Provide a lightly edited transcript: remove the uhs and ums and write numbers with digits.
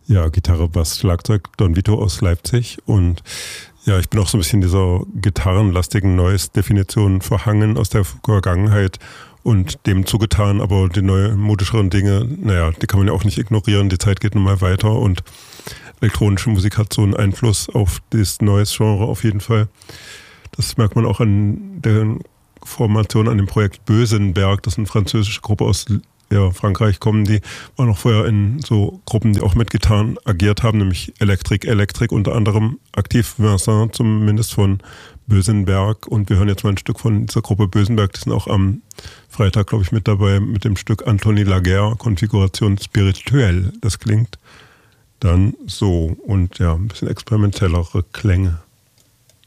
Ja, Gitarre, Bass, Schlagzeug, Don Vito aus Leipzig. Und ja, ich bin auch so ein bisschen dieser gitarrenlastigen Noise-Definition verhangen aus der Vergangenheit und dem zugetan, aber die neumodischeren Dinge, naja, die kann man ja auch nicht ignorieren. Die Zeit geht nun mal weiter und elektronische Musik hat so einen Einfluss auf das Noise-Genre auf jeden Fall. Das merkt man auch an der Formation, an dem Projekt Bösenberg. Das ist eine französische Gruppe aus Frankreich kommen. Die waren noch vorher in so Gruppen, die auch mit Gitarren agiert haben, nämlich Elektrik, unter anderem aktiv Vincent zumindest von Bösenberg. Und wir hören jetzt mal ein Stück von dieser Gruppe Bösenberg. Die sind auch am Freitag, glaube ich, mit dabei mit dem Stück Anthony Laguerre, Konfiguration spirituell. Das klingt dann so und ja, ein bisschen experimentellere Klänge.